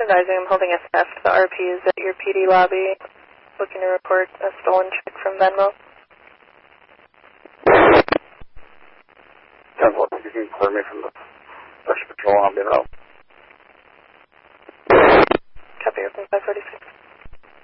advising I'm holding a theft. The RP is at your PD lobby, looking to report a stolen check from Venmo. 10-4, you can clear me from the Special Patrol, I'll be out. Copy, open 546.